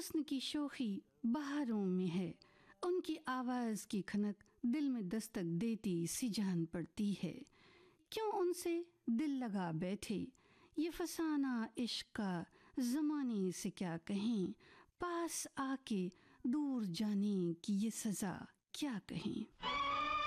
हुस्न की शोखी बहारों में है, उनकी आवाज़ की खनक दिल में दस्तक देती सी जान पड़ती है। क्यों उनसे दिल लगा बैठे, ये फसाना इश्क का ज़माने से क्या कहें, पास आके दूर जाने की ये सज़ा क्या कहें।